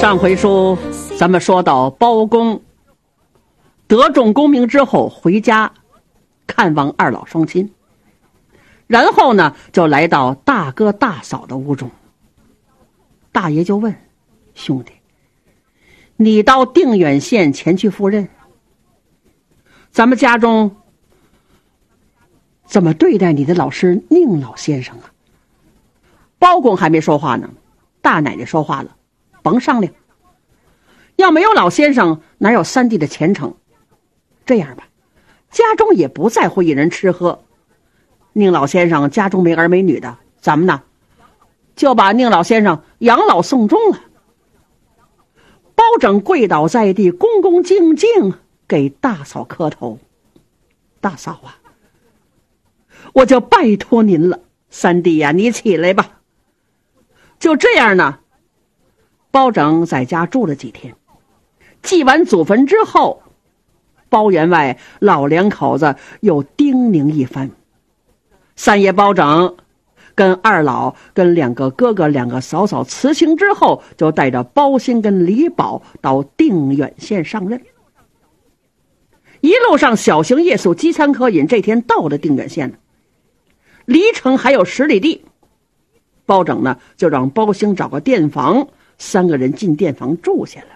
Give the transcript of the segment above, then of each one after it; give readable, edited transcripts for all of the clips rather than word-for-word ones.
上回书咱们说到包公得中功名之后回家看望二老双亲，然后呢就来到大哥大嫂的屋中。大爷就问兄弟，你到定远县前去赴任，咱们家中怎么对待你的老师宁老先生啊？包公还没说话呢，大奶奶说话了，甭商量，要没有老先生哪有三弟的前程？这样吧，家中也不在乎一人吃喝，宁老先生家中没儿没女的，咱们呢就把宁老先生养老送终了。包拯跪倒在地，恭恭敬敬给大嫂磕头。大嫂啊，我就拜托您了，三弟呀，你起来吧。就这样呢，包拯在家住了几天，祭完祖坟之后，包员外老两口子又叮咛一番。三爷包拯跟二老跟两个哥哥两个嫂嫂辞行之后，就带着包兴跟李宝到定远县上任。一路上小行夜宿，饥餐渴饮，这天到了定远县了，离城还有10里地。包拯呢就让包兴找个店房，三个人进店房住下了。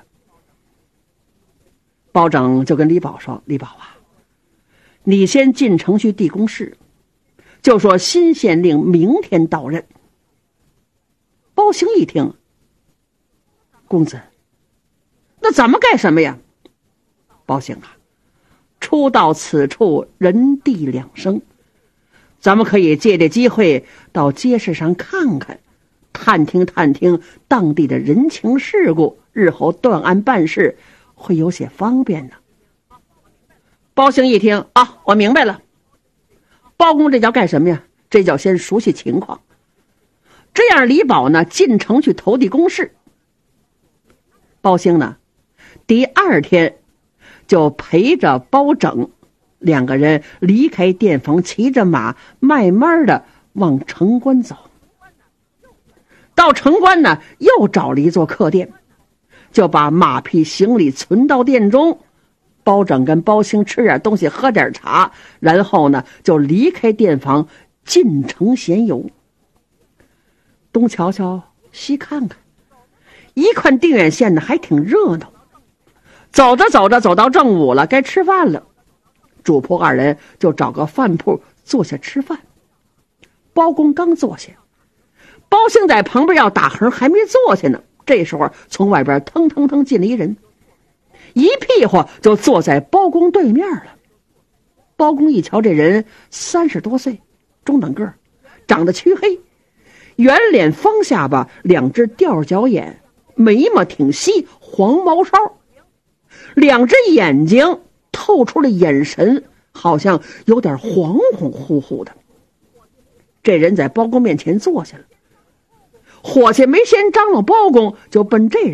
包拯就跟李宝说，李宝啊，你先进城去地公事，就说新县令明天到任。包兴一听，公子，那咱们干什么呀？包兴啊，初到此处人地两生，咱们可以借这机会到街市上看看，探听探听当地的人情世故，日后断案办事会有些方便呢。包兴一听啊，我明白了，包公这叫干什么呀？这叫先熟悉情况。这样李宝呢进城去投递公事，包兴呢第二天就陪着包拯两个人离开店房，骑着马慢慢的往城关走。到城关呢又找了一座客店，就把马匹行李存到店中。包拯跟包兴吃点东西，喝点茶，然后呢就离开店房进城闲游。东瞧瞧西看看，一看定远县呢还挺热闹。走着走着走到正午了，该吃饭了，主仆二人就找个饭铺坐下吃饭。包公刚坐下，包兴在旁边要打横，还没坐下呢，这时候从外边腾腾腾进了一人，一屁股就坐在包公对面了。包公一瞧这人30多岁，中等个，长得黢黑，圆脸方下巴，两只吊脚眼，眉毛挺细，黄毛梢，两只眼睛透出了眼神，好像有点恍恍惚惚的。这人在包公面前坐下了，伙计没先张罗包公，就奔这人